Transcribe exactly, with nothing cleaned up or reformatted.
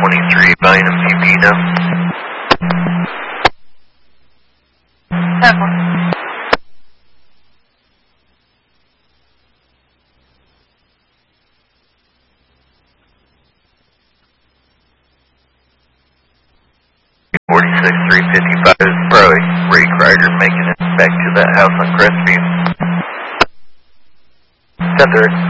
twenty-three, buying M V P now. ten one. forty-six, three fifty-five is Broy. Ray Crider making it back to that house on Crestview. ten three.